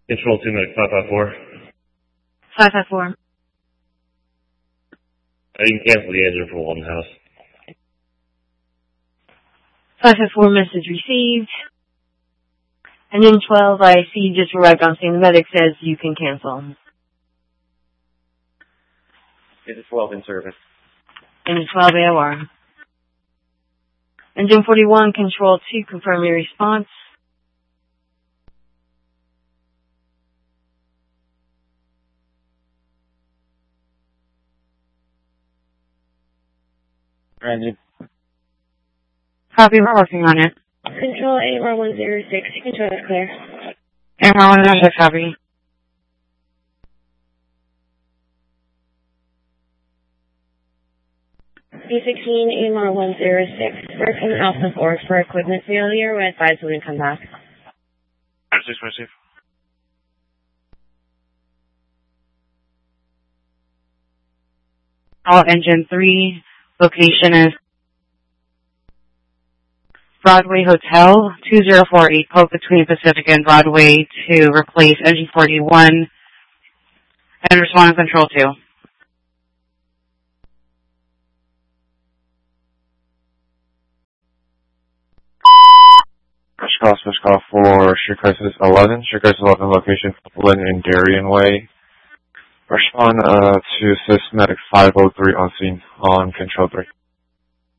Control 2, medic 554. 554. You can cancel the engine for Walden House. 554, message received. Engine 12, I see you just arrived on scene. The medic says you can cancel. Engine 12 in service. Engine 12, AOR. Engine 41, Control 2, confirm your response. Engine. Copy, we're working on it. Control 8-106, control is clear. 8-106, copy. B-16, 8-106, we're coming off the force for equipment failure. We're advised when we come back. 6 receive. All engine 3, location is Broadway Hotel, 2048 Pope between Pacific and Broadway to replace engine 41 and respond to control 2. Switch call for Street Crisis 11. Street Crisis 11 location, Lynn and Darien Way. Respond to assist medic 503 on scene on control 3.